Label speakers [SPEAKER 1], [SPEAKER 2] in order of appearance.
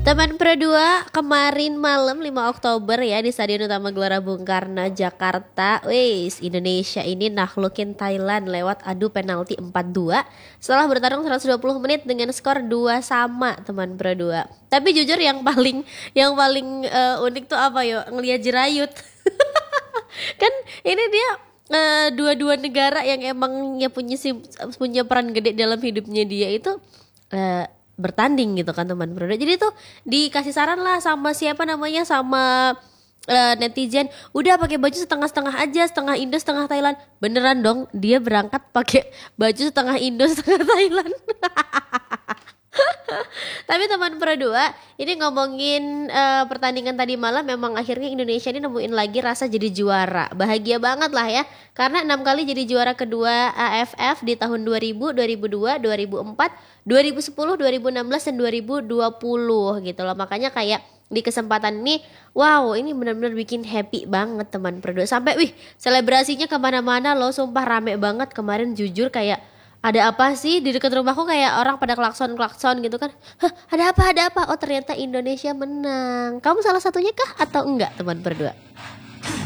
[SPEAKER 1] Teman Pro 2 kemarin malam 5 Oktober ya di Stadion Utama Gelora Bung Karno Jakarta. Wis, Indonesia ini naklukin Thailand lewat adu penalti 4-2 setelah bertarung 120 menit dengan skor 2 sama teman Pro 2. Tapi jujur yang paling unik tuh apa yo? Ngeliat Jerayut. Kan ini dia dua-dua negara yang emang ya punya peran gede dalam hidupnya dia itu bertanding gitu kan teman bro. Jadi tuh dikasih saran lah sama siapa namanya sama netizen, udah pakai baju setengah-setengah aja, setengah Indo setengah Thailand. Beneran dong, dia berangkat pakai baju setengah Indo setengah Thailand. Tapi teman Pro 2 ini ngomongin pertandingan tadi malam, memang akhirnya Indonesia ini nemuin lagi rasa jadi juara. Bahagia banget lah ya, karena 6 kali jadi juara kedua AFF di tahun 2000, 2002, 2004, 2010, 2016 dan 2020 gitu loh. Makanya kayak di kesempatan ini, wow, ini benar-benar bikin happy banget teman Pro 2. Sampai selebrasinya kemana-mana loh, sumpah rame banget kemarin. Jujur kayak ada apa sih di dekat rumahku, kayak orang pada klakson gitu kan. Hah, ada apa? Oh ternyata Indonesia menang. Kamu salah satunya kah atau enggak teman berdua?